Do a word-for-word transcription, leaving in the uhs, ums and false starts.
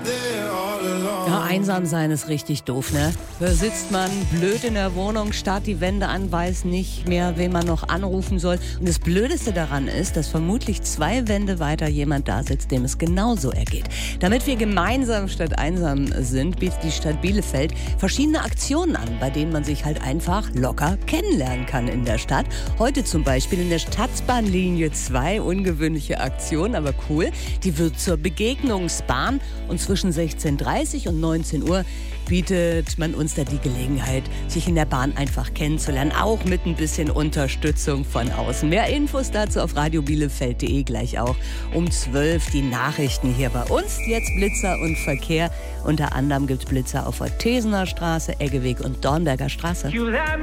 Ja, einsam sein ist richtig doof, ne? Da sitzt man blöd in der Wohnung, starrt die Wände an, weiß nicht mehr, wen man noch anrufen soll. Und das Blödeste daran ist, dass vermutlich zwei Wände weiter jemand da sitzt, dem es genauso ergeht. Damit wir gemeinsam statt einsam sind, bietet die Stadt Bielefeld verschiedene Aktionen an, bei denen man sich halt einfach locker kennenlernen kann in der Stadt. Heute zum Beispiel in der Stadtbahnlinie zwei, ungewöhnliche Aktion, aber cool. Die wird zur Begegnungsbahn und zwischen sechzehn Uhr dreißig und neunzehn Uhr bietet man uns da die Gelegenheit, sich in der Bahn einfach kennenzulernen, auch mit ein bisschen Unterstützung von außen. Mehr Infos dazu auf radiobielefeld punkt de, gleich auch um zwölf die Nachrichten hier bei uns. Jetzt Blitzer und Verkehr. Unter anderem gibt es Blitzer auf der Thesener Straße, Eggeweg und Dornberger Straße.